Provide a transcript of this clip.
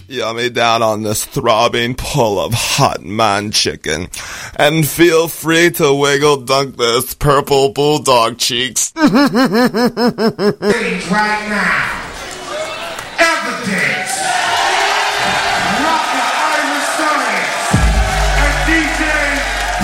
Yummy down on this throbbing pull of hot man chicken. And feel free to wiggle dunk this purple bulldog cheeks. Right now. Everything.